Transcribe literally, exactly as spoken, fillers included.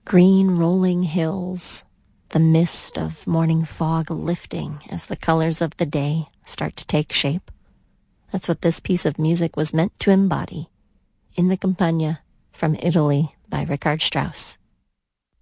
Green rolling hills, the mist of morning fog lifting as the colors of the day start to take shape. That's what this piece of music was meant to embody. In the Campagna from Italy by Richard Strauss.